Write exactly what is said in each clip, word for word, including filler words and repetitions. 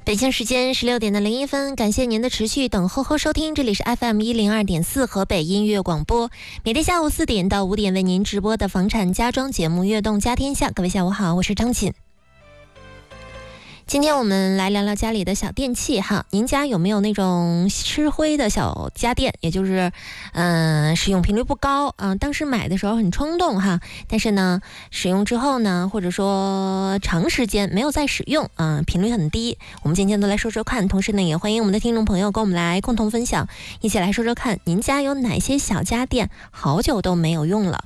北京时间十六点的零一分，感谢您的持续等候和收听，这里是 F M 一零二点四河北音乐广播，每天下午四点到五点为您直播的房产家装节目《悦动家天下》。各位下午好，我是张锦。今天我们来聊聊家里的小电器哈，您家有没有那种吃灰的小家电？也就是，嗯、呃，使用频率不高啊、呃，当时买的时候很冲动哈，但是呢，使用之后呢，或者说长时间没有再使用啊、呃，频率很低。我们今天都来说说看，同时呢，也欢迎我们的听众朋友跟我们来共同分享，一起来说说看，您家有哪些小家电好久都没有用了？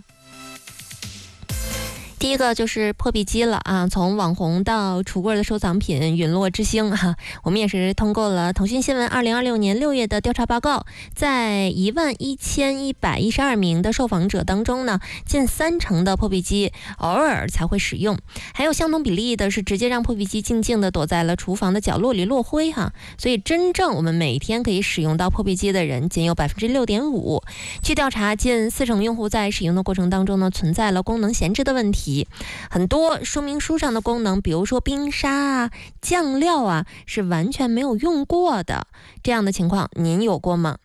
第一个就是破壁机了啊，从网红到橱柜的收藏品陨落之星哈、啊，我们也是通过了腾讯新闻二零二六年六月的调查报告，在一万一千一百一十二名的受访者当中呢，近三成的破壁机偶尔才会使用，还有相同比例的是直接让破壁机静静的躲在了厨房的角落里落灰哈、啊，所以真正我们每天可以使用到破壁机的人仅有百分之六点五。据调查，近四成用户在使用的过程当中呢，存在了功能闲置的问题。很多说明书上的功能，比如说冰沙啊、酱料啊，是完全没有用过的。这样的情况您有过吗？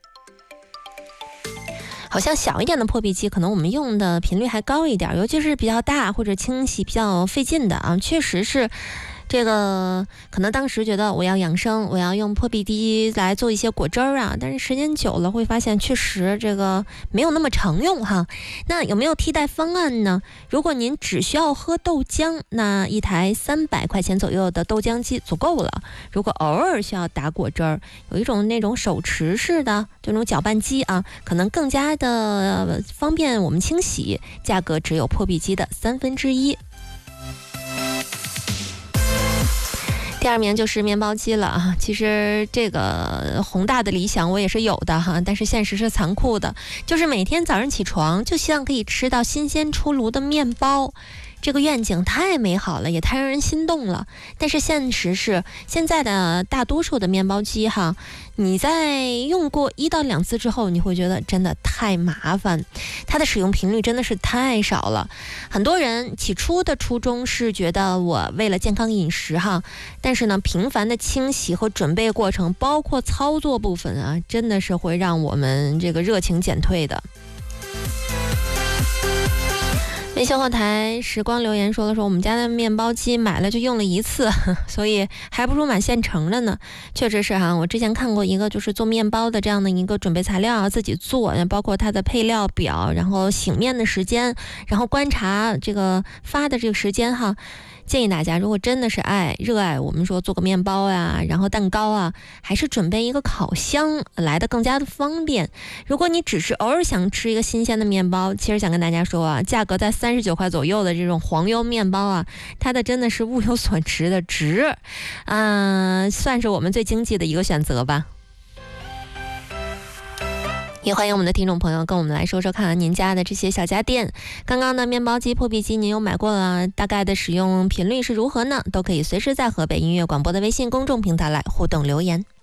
好像小一点的破壁机可能我们用的频率还高一点，尤其是比较大或者清洗比较费劲的啊，确实是这个可能当时觉得我要养生，我要用破壁机来做一些果汁儿啊，但是时间久了会发现确实这个没有那么常用哈。那有没有替代方案呢？如果您只需要喝豆浆，那一台三百块钱左右的豆浆机足够了。如果偶尔需要打果汁儿，有一种那种手持式的这种搅拌机啊，可能更加的方便我们清洗，价格只有破壁机的三分之一。第二名就是面包机了啊，其实这个宏大的理想我也是有的哈，但是现实是残酷的，就是每天早上起床就希望可以吃到新鲜出炉的面包。这个愿景太美好了，也太让人心动了。但是现实是，现在的大多数的面包机哈，你在用过一到两次之后，你会觉得真的太麻烦，它的使用频率真的是太少了。很多人起初的初衷是觉得我为了健康饮食哈，但是呢，频繁的清洗和准备过程，包括操作部分啊，真的是会让我们这个热情减退的。微信后台时光留言说了说，我们家的面包机买了就用了一次，所以还不如买现成的呢。确实是哈，我之前看过一个就是做面包的这样的一个准备材料，自己做，包括它的配料表，然后醒面的时间，然后观察这个发的这个时间哈。建议大家，如果真的是爱热爱我们说做个面包呀，然后蛋糕啊，还是准备一个烤箱来的更加的方便。如果你只是偶尔想吃一个新鲜的面包，其实想跟大家说啊，价格在三十九块左右的这种黄油面包啊，它的真的是物有所值的值，嗯、呃，算是我们最经济的一个选择吧。也欢迎我们的听众朋友跟我们来说说看您家的这些小家电，刚刚的面包机、破壁机您有买过了，大概的使用频率是如何呢？都可以随时在河北音乐广播的微信公众平台来互动留言。